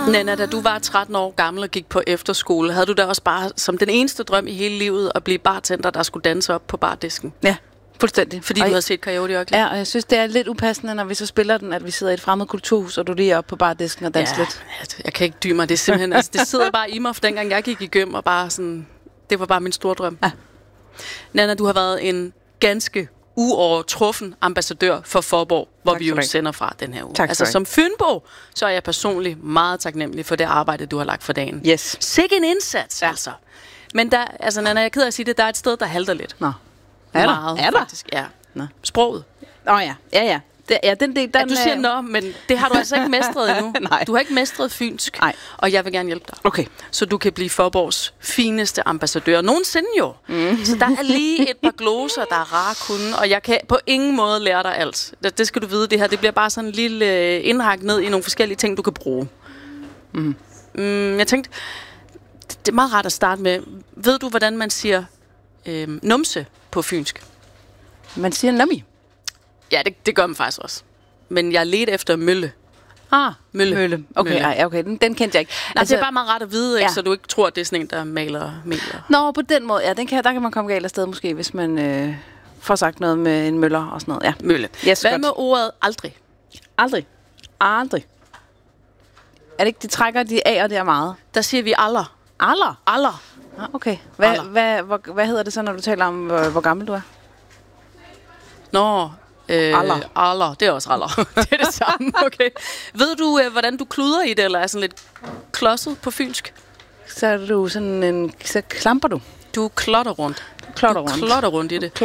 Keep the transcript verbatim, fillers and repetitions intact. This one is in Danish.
Nanna, da du var tretten år gammel og gik på efterskole, havde du da også bare som den eneste drøm i hele livet at blive bartender, der skulle danse op på bardisken? Ja, fuldstændig. Fordi og du jeg, havde set Coyote Ugly? Ja, og jeg synes, det er lidt upassende, når vi så spiller den, at vi sidder i et fremmed kulturhus, og du lige er oppe på bardisken og danser ja, lidt. Jeg kan ikke dybe mig. Det er simpelthen, altså, det sidder bare i mig, for dengang jeg gik i gym, og bare sådan, det var bare min store drøm. Ja. Nanna, du har været en ganske uovertruffen ambassadør for Faaborg, hvor Tak vi jo for det. sender fra den her uge. Tak altså for som Fynbo, så er jeg personligt meget taknemmelig for det arbejde, du har lagt for dagen. Yes. Sikke en indsats, Ja. altså. Men der, altså Nanna, jeg er ked af at sige det, der er et sted, der halter lidt. Nå. Er der? Meget, Er der? faktisk, ja. Nå. Sproget. Åh oh, ja, ja, ja. Det, ja, den del, den, Ja, du siger øh, nå, men det har du altså ikke mestret endnu. Nej. Du har ikke mestret fynsk, Nej. og jeg vil gerne hjælpe dig. Okay. Så du kan blive Faaborgs fineste ambassadør. Nogensinde jo. Mm. Så der er lige et par gloser, der er rare kunne, og jeg kan på ingen måde lære dig alt. Det, det skal du vide, det her. Det bliver bare sådan en lille indhak ned i nogle forskellige ting, du kan bruge. Mm. Mm, jeg tænkte, det, det er meget rart at starte med. Ved du, hvordan man siger øh, numse på fynsk? Man siger nummi. Ja, det, det gør man faktisk også. Men jeg ledte efter mølle. Ah, Mølle. Mølle. Okay, Mølle. Ej, okay, den, den kendte jeg ikke. Nej, altså, det er bare meget rart at vide, ikke? Ja. Så du ikke tror, at det er sådan en, der maler meler. Nå, på den måde, ja, den kan, der kan man komme galt afsted måske, hvis man øh, får sagt noget med en møller og sådan noget. Ja. Mølle. Yes, Hvad godt. med ordet aldrig? Aldrig. Aldrig. Er det ikke, de trækker de af og det er meget? Der siger vi aller. Aller? Aller. Ah, okay. Hvad, Aller. hvad, hvad, hvad hedder det så, når du taler om, hvor, hvor gammel du er? Nå, øh, Aller. aller. Det er også aller. Det er det samme, okay. Ved du, øh, hvordan du kluder i det, eller er sådan lidt klodset på fynsk? Så er du sådan en, så klamper du. Du klotter rundt. Klotter Du rundt. klotter rundt i det.